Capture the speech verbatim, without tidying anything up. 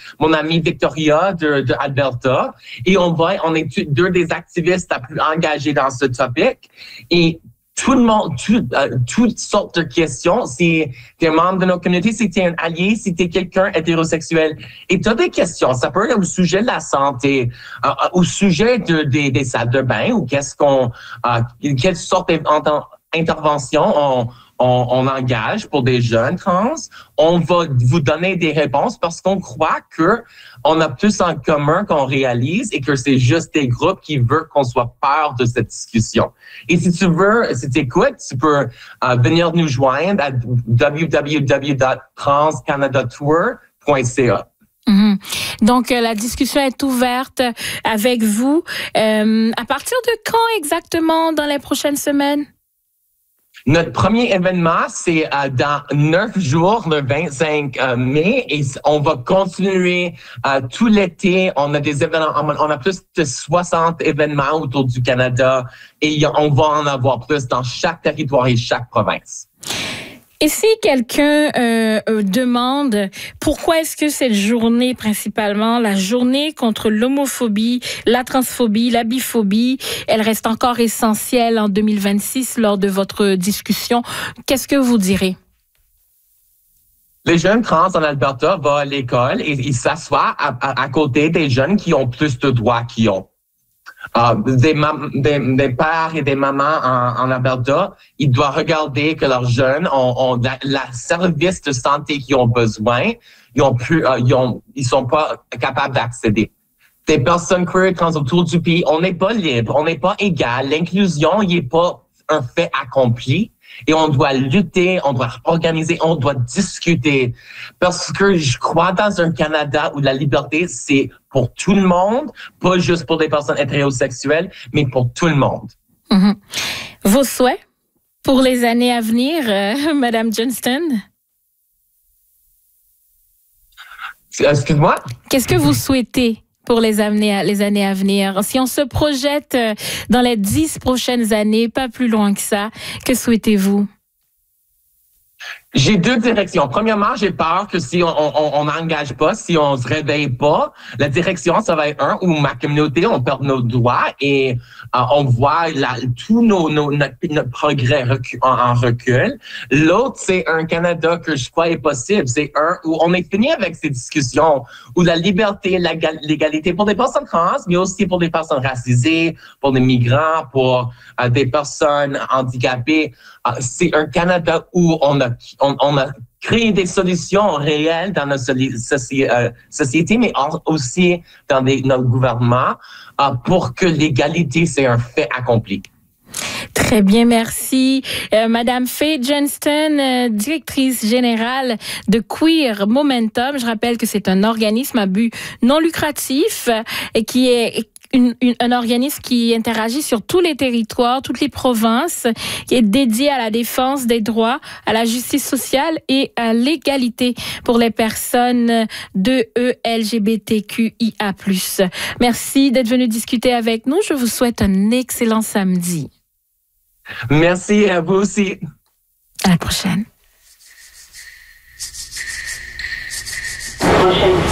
mon amie Victoria de, de Alberta. Et on va, on est deux des activistes les plus engagés dans ce topic. Et tout le monde, tout, euh, toutes sortes de questions. Si t'es un membre de notre communauté, si t'es un allié, si t'es quelqu'un hétérosexuel, et t'as des questions, ça peut être au sujet de la santé, euh, au sujet de, des, des salles de bain, ou qu'est-ce qu'on, euh, quelle sorte d'intervention on, on, on engage pour des jeunes trans. On va vous donner des réponses parce qu'on croit que on a plus en commun qu'on réalise et que c'est juste des groupes qui veulent qu'on soit peur de cette discussion. Et si tu veux, si tu écoutes, tu peux euh, venir nous joindre à w w w point trans canada tour point c a. Mm-hmm. Donc, euh, la discussion est ouverte avec vous. Euh, à partir de quand exactement dans les prochaines semaines? Notre premier événement, c'est euh, dans neuf jours, le vingt-cinq mai, et on va continuer euh, tout l'été. On a des événements, on a plus de soixante événements autour du Canada, et on va en avoir plus dans chaque territoire et chaque province. Et si quelqu'un euh, euh, demande pourquoi est-ce que cette journée, principalement la journée contre l'homophobie, la transphobie, la biphobie, elle reste encore essentielle en deux mille vingt-six lors de votre discussion, qu'est-ce que vous direz? Les jeunes trans en Alberta vont à l'école et ils s'assoient à, à, à côté des jeunes qui ont plus de droits qu'ils ont. Uh, des, mam- des, des pères et des mamans en, en Alberta, ils doivent regarder que leurs jeunes ont, ont la, la service de santé qu'ils ont besoin, ils ont plus, uh, ils ont, ils sont pas capables d'accéder. Des personnes queer trans autour du pays, on n'est pas libre, on n'est pas égal. L'inclusion, il n'est pas un fait accompli. Et on doit lutter, on doit organiser, on doit discuter. Parce que je crois dans un Canada où la liberté, c'est pour tout le monde, pas juste pour des personnes hétérosexuelles, mais pour tout le monde. Mm-hmm. Vos souhaits pour les années à venir, euh, Madame Johnston? Excuse-moi? Qu'est-ce que vous souhaitez pour les années, les années à venir? Si on se projette dans les dix prochaines années, pas plus loin que ça, que souhaitez-vous? J'ai deux directions. Premièrement, j'ai peur que si on n'engage pas, si on se réveille pas, la direction, ça va être un, où ma communauté, on perd nos droits et euh, on voit la, tout nos, nos, notre, notre progrès recu, en, en recul. L'autre, c'est un Canada que je crois est possible. C'est un où on est fini avec ces discussions, où la liberté, l'égalité pour des personnes trans, mais aussi pour des personnes racisées, pour des migrants, pour euh, des personnes handicapées. Euh, c'est un Canada où on a On, on a créé des solutions réelles dans notre soci, euh, société, mais aussi dans des, nos gouvernements, euh, pour que l'égalité, c'est un fait accompli. Très bien, merci. Euh, Madame Faye Johnston, euh, directrice générale de Queer Momentum. Je rappelle que c'est un organisme à but non lucratif et qui est Une, une, un organisme qui interagit sur tous les territoires, toutes les provinces, qui est dédié à la défense des droits, à la justice sociale et à l'égalité pour les personnes de E L G B T Q I A plus. Merci d'être venu discuter avec nous. Je vous souhaite un excellent samedi. Merci à vous aussi. À la prochaine. Prochaine.